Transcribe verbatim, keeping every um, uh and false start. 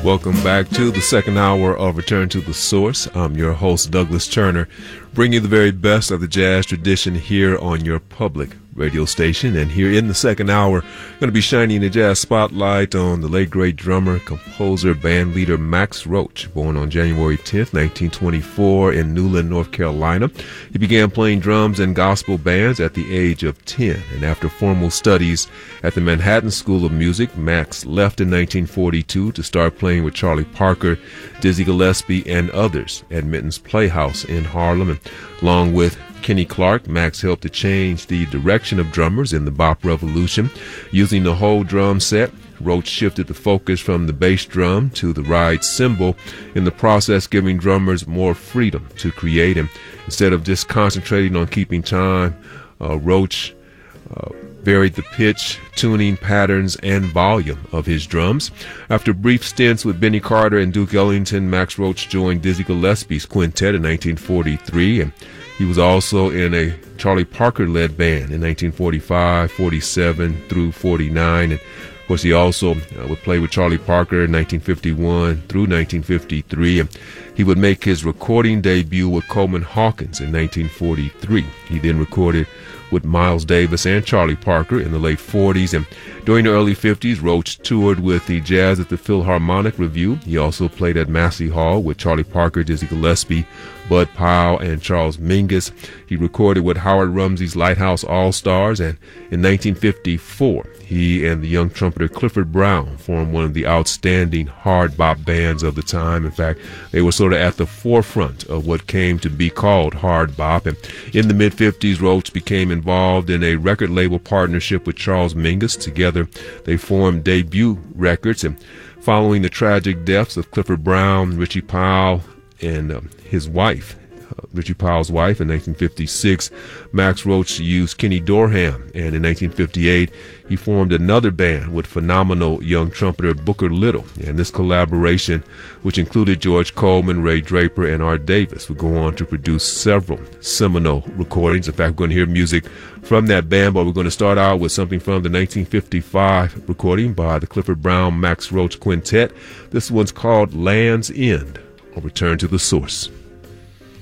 Welcome back to the second hour of Return to the Source. I'm your host, Douglas Turner, bringing you the very best of the jazz tradition here on your public radio station. And here in the second hour, going to be shining the jazz spotlight on the late great drummer, composer, band leader Max Roach, born on January tenth, nineteen twenty-four in Newland, North Carolina. He began playing drums in gospel bands at the age of ten, and after formal studies at the Manhattan School of Music, Max left in nineteen forty-two to start playing with Charlie Parker, Dizzy Gillespie, and others at Minton's Playhouse in Harlem. And along with Kenny Clarke, Max helped to change the direction of drummers in the bop revolution. Using the whole drum set, Roach shifted the focus from the bass drum to the ride cymbal, in the process giving drummers more freedom to create. And instead of just concentrating on keeping time, uh, Roach uh, varied the pitch, tuning patterns, and volume of his drums. After brief stints with Benny Carter and Duke Ellington, Max Roach joined Dizzy Gillespie's quintet in nineteen forty-three, and he was also in a Charlie Parker-led band in nineteen forty-five, forty-seven through forty-nine. And of course, he also uh, would play with Charlie Parker in nineteen fifty-one through nineteen fifty-three. And he would make his recording debut with Coleman Hawkins in nineteen forty-three. He then recorded with Miles Davis and Charlie Parker in the late forties. And during the early fifties, Roach toured with the Jazz at the Philharmonic Review. He also played at Massey Hall with Charlie Parker, Dizzy Gillespie, Bud Powell, and Charles Mingus. He recorded with Howard Rumsey's Lighthouse All-Stars, and in nineteen fifty-four, he and the young trumpeter Clifford Brown formed one of the outstanding hard bop bands of the time. In fact, they were sort of at the forefront of what came to be called hard bop. And in the mid-fifties, Roach became involved in a record label partnership with Charles Mingus. Together, they formed Debut Records, and following the tragic deaths of Clifford Brown, Richie Powell, and um, his wife, uh, Richie Powell's wife, in nineteen fifty-six, Max Roach used Kenny Dorham, and in nineteen fifty-eight, he formed another band with phenomenal young trumpeter Booker Little. And this collaboration, which included George Coleman, Ray Draper, and Art Davis, would go on to produce several seminal recordings. In fact, we're going to hear music from that band, but we're going to start out with something from the nineteen fifty-five recording by the Clifford Brown Max Roach Quintet. This one's called Land's End. I'll return to the Source.